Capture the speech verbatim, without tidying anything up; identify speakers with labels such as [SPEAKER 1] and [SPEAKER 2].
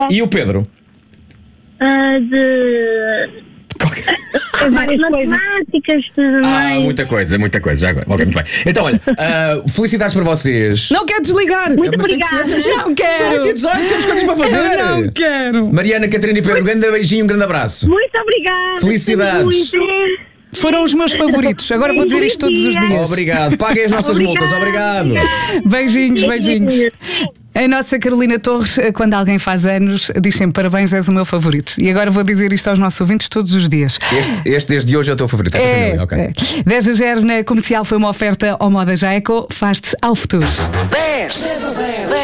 [SPEAKER 1] E o Pedro?
[SPEAKER 2] Ah, de. Matemáticas, tudo
[SPEAKER 1] Ah,
[SPEAKER 2] mais.
[SPEAKER 1] muita coisa, muita coisa. Já agora. Ok, muito bem. Então, olha, ah, felicidades para vocês.
[SPEAKER 3] Não quer desligar?
[SPEAKER 2] Muito
[SPEAKER 1] Mas tem que ser,
[SPEAKER 2] obrigada.
[SPEAKER 3] Não quero.
[SPEAKER 1] São oito e dezoito, temos coisas para fazer.
[SPEAKER 3] Eu não quero.
[SPEAKER 1] Mariana, Catarina e Pedro, um grande beijinho, um grande abraço.
[SPEAKER 2] Muito obrigada.
[SPEAKER 1] Felicidades.
[SPEAKER 2] Muito.
[SPEAKER 3] Foram os meus favoritos. Agora vou dizer isto todos os dias.
[SPEAKER 1] Obrigado. Paguem as nossas multas. Obrigado.
[SPEAKER 3] Beijinhos, beijinhos. A nossa Carolina Torres, quando alguém faz anos, diz sempre parabéns, és o meu favorito. E agora vou dizer isto aos nossos ouvintes todos os dias.
[SPEAKER 1] Este, este desde hoje é o teu favorito. Esta
[SPEAKER 3] É,
[SPEAKER 1] família, ok.
[SPEAKER 3] é. dez a zero na comercial foi uma oferta ao Moda Jaeco. Faz-te ao futuro.
[SPEAKER 4] dez, dez a zero.